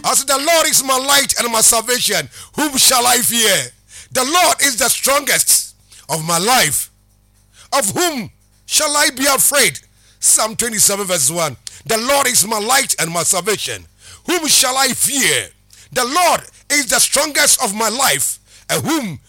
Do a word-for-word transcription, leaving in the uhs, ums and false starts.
I said, the Lord is my light and my salvation. Whom shall I fear? The Lord is the strongest of my life. Of whom shall I be afraid? Psalm twenty-seven verse one. The Lord is my light and my salvation. Whom shall I fear? The Lord is the strongest of my life. And whom